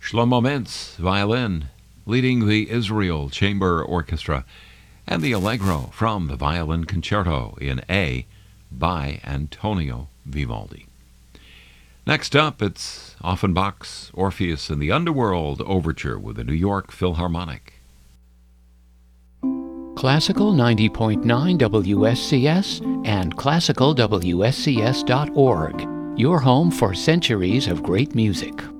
Shlomo Mintz, violin, leading the Israel Chamber Orchestra, and the Allegro from the Violin Concerto in A by Antonio Vivaldi. Next up, it's Offenbach's Orpheus in the Underworld Overture with the New York Philharmonic. Classical 90.9 WSCS and classicalwscs.org, your home for centuries of great music.